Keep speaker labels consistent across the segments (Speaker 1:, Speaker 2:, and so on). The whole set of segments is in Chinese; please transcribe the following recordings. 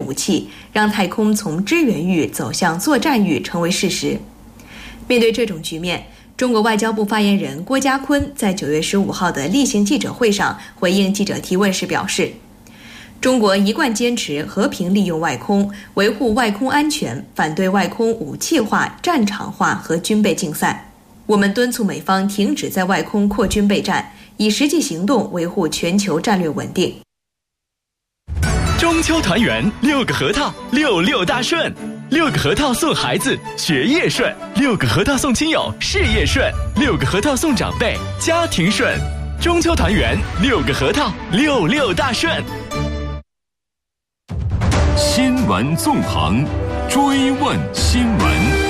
Speaker 1: 武器，让太空从支援域走向作战域成为事实。面对这种局面，中国外交部发言人郭家坤在9月15号的例行记者会上回应记者提问时表示，中国一贯坚持和平利用外空，维护外空安全，反对外空武器化、战场化和军备竞赛。我们敦促美方停止在外空扩军备战，以实际行动维护全球战略稳定。
Speaker 2: 中秋团圆，6个核桃，66大顺，6个核桃送孩子学业顺，6个核桃送亲友事业顺，6个核桃送长辈家庭顺。中秋团圆，6个核桃，66大顺。
Speaker 3: 新闻纵横，追问新闻。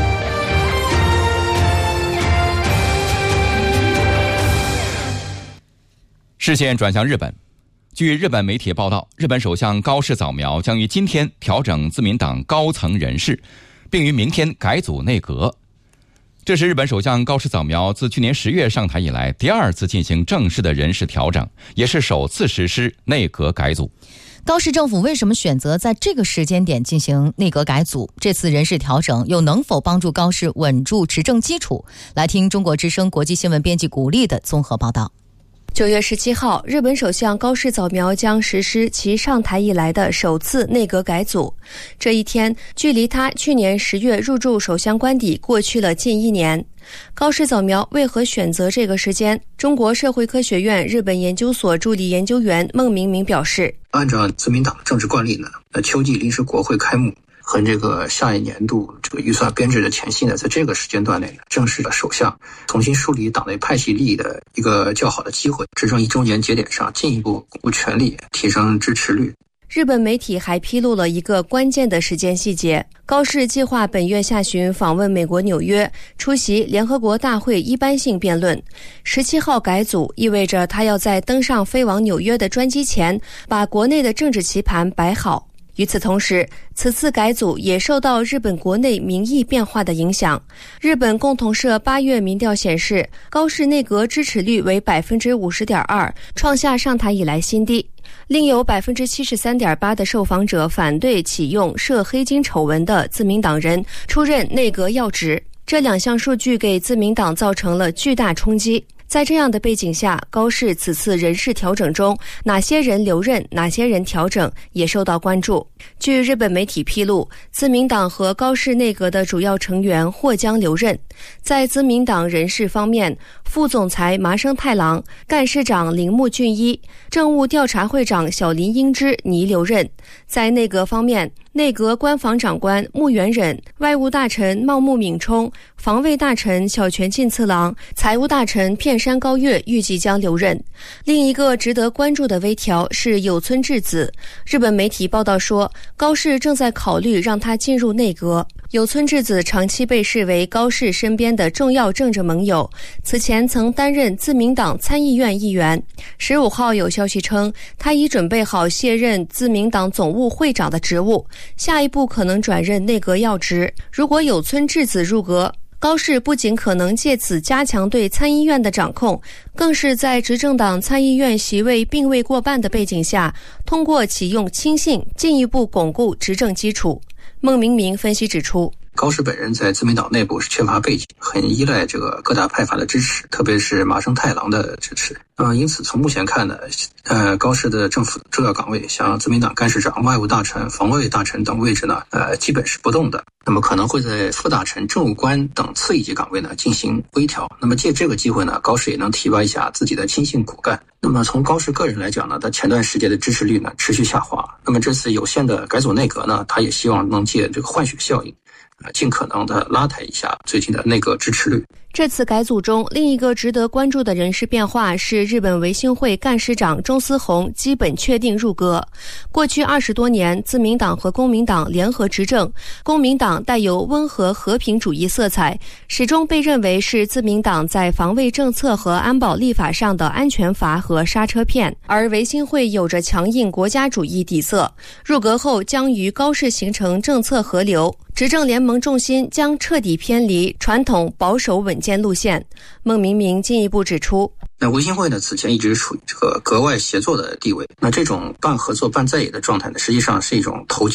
Speaker 4: 视线转向日本。据日本媒体报道，日本首相高市早苗将于今天调整自民党高层人事，并于明天改组内阁。这是日本首相高市早苗自去年10月上台以来第2次进行正式的人事调整，也是首次实施内阁改组。
Speaker 5: 高市政府为什么选择在这个时间点进行内阁改组？这次人事调整又能否帮助高市稳住执政基础？来听中国之声国际新闻编辑古丽的综合报道。
Speaker 6: 9月17号，日本首相高市早苗将实施其上台以来的首次内阁改组。这一天，距离他去年10月入驻首相官邸过去了近1年。高市早苗为何选择这个时间？中国社会科学院日本研究所助理研究员孟明明表示，
Speaker 7: 按照自民党的政治惯例呢，秋季临时国会开幕和这个下一年度这个预算编制的前夕呢，在这个时间段内呢，正是首相重新梳理党内派系利益的一个较好的机会，执政一周年节点上进一步巩固权力，提升支持率。
Speaker 6: 日本媒体还披露了一个关键的时间细节，高市计划本月下旬访问美国纽约，出席联合国大会一般性辩论。17号改组意味着他要在登上飞往纽约的专机前，把国内的政治棋盘摆好。与此同时，此次改组也受到日本国内民意变化的影响。日本共同社8月民调显示，高市内阁支持率为 50.2%， 创下上台以来新低。另有 73.8% 的受访者反对启用涉黑金丑闻的自民党人出任内阁要职。这2项数据给自民党造成了巨大冲击。在这样的背景下，高市此次人事调整中，哪些人留任，哪些人调整，也受到关注。据日本媒体披露，自民党和高市内阁的主要成员或将留任。在自民党人事方面，副总裁麻生太郎、干事长铃木俊一、政务调查会长小林英之拟留任。在内阁方面，内阁官房长官木原忍、外务大臣茂木敏充、防卫大臣小泉进次郎、财务大臣片山高月预计将留任。另一个值得关注的微调是有村智子。日本媒体报道说，高市正在考虑让他进入内阁。有村智子长期被视为高市身边的重要政治盟友，此前曾担任自民党参议院议员。15号有消息称，他已准备好卸任自民党总务会长的职务，下一步可能转任内阁要职。如果有村智子入阁，高市不仅可能借此加强对参议院的掌控，更是在执政党参议院席位并未过半的背景下，通过启用亲信进一步巩固执政基础。孟明明分析指出，
Speaker 7: 高市本人在自民党内部是缺乏背景，很依赖这个各大派阀的支持，特别是麻生太郎的支持。因此从目前看呢，高市的政府重要岗位，像自民党干事长、外务大臣、防卫大臣等位置呢，基本是不动的。那么可能会在副大臣、政务官等次一级岗位呢进行微调。那么借这个机会呢，高市也能提拔一下自己的亲信骨干。那么从高市个人来讲呢，他前段时间的支持率呢持续下滑。那么这次有限的改组内阁呢，他也希望能借这个换血效应，尽可能的拉抬一下最近的内阁支持率。
Speaker 6: 这次改组中，另一个值得关注的人事变化是日本维新会干事长中司宏基本确定入阁。过去20多年，自民党和公民党联合执政，公民党带有温和和平主义色彩，始终被认为是自民党在防卫政策和安保立法上的安全阀和刹车片，而维新会有着强硬国家主义底色，入阁后将与高市形成政策合流。执政联盟重心将彻底偏离传统保守稳健路线。孟明明进一步指出，
Speaker 7: 那维新会呢，此前一直处于这个格外协作的地位。那这种半合作半在野的状态呢，实际上是一种投机